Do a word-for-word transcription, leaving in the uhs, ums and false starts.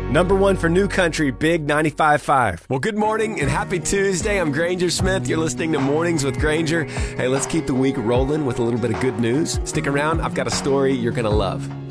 Number one for New Country, Big ninety-five point five. Well, good morning and happy Tuesday. I'm Granger Smith. You're listening to Mornings with Granger. Hey, let's keep the week rolling with a little bit of good news. Stick around. I've got a story you're going to love.